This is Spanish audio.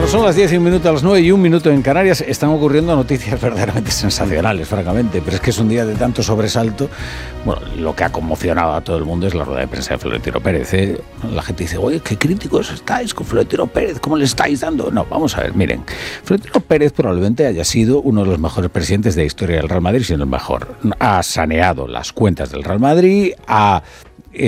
Bueno, son las 10 y un minuto, a las 9 y un minuto en Canarias. Están ocurriendo noticias verdaderamente sensacionales, francamente, pero es que es un día de tanto sobresalto. Bueno, lo que ha conmocionado a todo el mundo es la rueda de prensa de Florentino Pérez, ¿eh? La gente dice, oye, qué críticos estáis con Florentino Pérez, ¿cómo le estáis dando? No, vamos a ver, miren, Florentino Pérez probablemente haya sido uno de los mejores presidentes de la historia del Real Madrid, sino el mejor. Ha saneado las cuentas del Real Madrid, ha